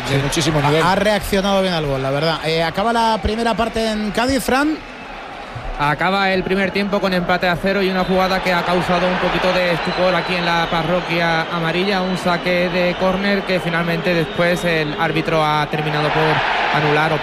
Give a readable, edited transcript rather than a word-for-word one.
de muchísimo nivel. Ha reaccionado bien al gol, la verdad. Acaba la primera parte en Cádiz, Fran. Acaba el primer tiempo con empate a 0 y una jugada que ha causado un poquito de estupor aquí en la parroquia amarilla, un saque de córner que finalmente después el árbitro ha terminado por anular o